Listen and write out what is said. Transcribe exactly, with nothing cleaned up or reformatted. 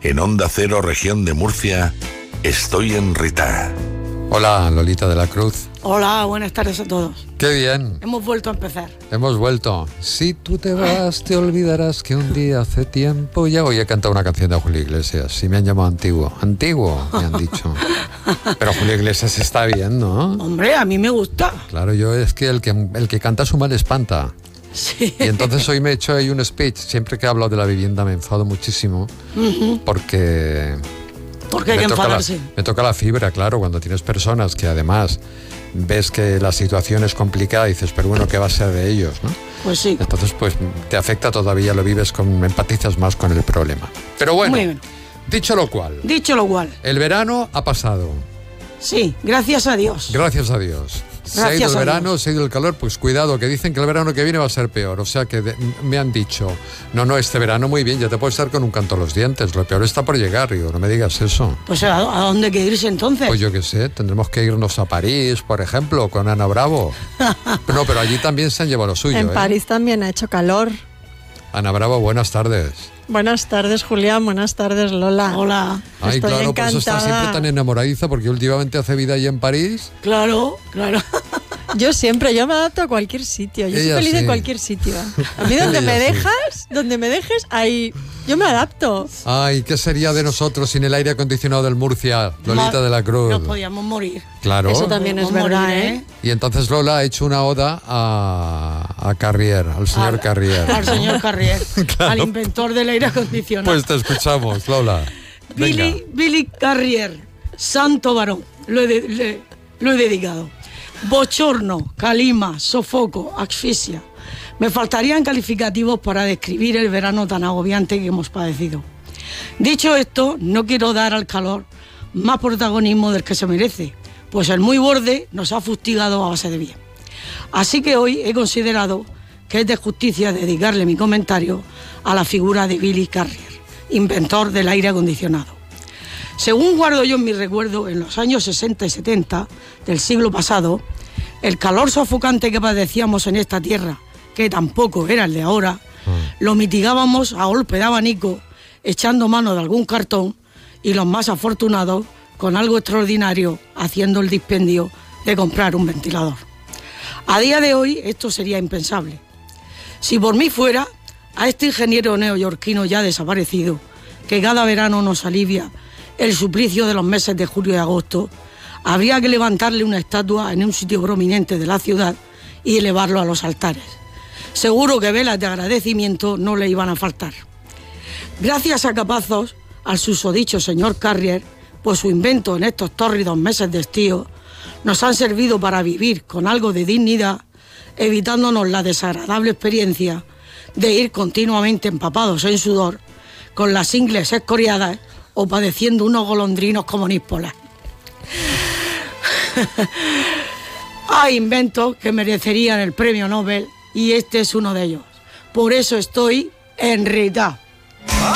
En Onda Cero, región de Murcia, estoy en Rita. Hola, Lolita de la Cruz. Hola, buenas tardes a todos. ¡Qué bien! Hemos vuelto a empezar. Hemos vuelto. Si tú te vas, te olvidarás que un día hace tiempo... Ya hoy he cantado una canción de Julio Iglesias. Sí, me han llamado antiguo. Antiguo, me han dicho. Pero Julio Iglesias está bien, ¿no? Hombre, a mí me gusta. Claro, yo es que el que, el que canta su mal espanta. Sí. Y entonces hoy me he hecho ahí un speech. Siempre que hablo de la vivienda me enfado muchísimo. Uh-huh. Porque... Porque hay me que toca la, enfadarse. me toca la fibra, claro, cuando tienes personas que además ves que la situación es complicada y dices, pero bueno, ¿qué va a ser de ellos, no? Pues sí. Entonces, pues te afecta todavía, lo vives, con empatizas más con el problema. Pero bueno, Muy bien. dicho lo cual, Dicho lo cual, el verano ha pasado. sí, gracias a Dios. Gracias a Dios. Se ha ido el verano, se ha ido el calor, pues cuidado, que dicen que el verano que viene va a ser peor. O sea que de, me han dicho, no, no, este verano muy bien, ya te puedes estar con un canto a los dientes. Lo peor está por llegar, digo, no me digas eso. Pues ¿a, a dónde hay que irse entonces? Pues yo qué sé, tendremos que irnos a París, por ejemplo, con Ana Bravo. No, pero allí también se han llevado lo suyo. En ¿eh? París también ha hecho calor. Ana Bravo, buenas tardes. Buenas tardes, Julián. Buenas tardes, Lola. Hola. Ay, Estoy claro, por eso está encantada. siempre tan enamoradiza, porque últimamente hace vida allí en París. Claro, claro. Yo siempre, yo me adapto a cualquier sitio. Yo Ella soy feliz sí. en cualquier sitio. A mí donde Ella me sí. dejas, donde me dejes, ahí yo me adapto. Ay, ¿qué sería de nosotros sin el aire acondicionado del Murcia, Lolita Ma- de la Cruz? Nos podíamos morir. Claro. Eso también es Podíamos verdad, morir, ¿eh? Y entonces Lola ha hecho una oda a, a Carrier, al señor Al- Carrier. Al señor Carrier. Claro. Al inventor del aire acondicionado. Pues te escuchamos, Lola. Venga. Billy, Billy Carrier, santo varón, lo he, de- le- lo he dedicado. Bochorno, calima, sofoco, asfixia. Me faltarían calificativos para describir el verano tan agobiante que hemos padecido. Dicho esto, no quiero dar al calor más protagonismo del que se merece, pues el muy borde nos ha fustigado a base de bien. Así que hoy he considerado que es de justicia dedicarle mi comentario a la figura de Billy Carrier, inventor del aire acondicionado. Según guardo yo en mi recuerdo, en los años sesenta y setenta del siglo pasado, el calor sofocante que padecíamos en esta tierra, que tampoco era el de ahora, lo mitigábamos a golpe de abanico, echando mano de algún cartón, y los más afortunados, con algo extraordinario, haciendo el dispendio de comprar un ventilador. A día de hoy esto sería impensable. Si por mí fuera, a este ingeniero neoyorquino ya desaparecido, que cada verano nos alivia el suplicio de los meses de julio y agosto, habría que levantarle una estatua en un sitio prominente de la ciudad y elevarlo a los altares. Seguro que velas de agradecimiento no le iban a faltar. Gracias a capazos, al susodicho señor Carrier, pues su invento en estos tórridos meses de estío nos han servido para vivir con algo de dignidad, evitándonos la desagradable experiencia de ir continuamente empapados en sudor, con las ingles escoriadas o padeciendo unos golondrinos como níspolas. Hay inventos que merecerían el premio Nobel y este es uno de ellos. Por eso estoy en Rita.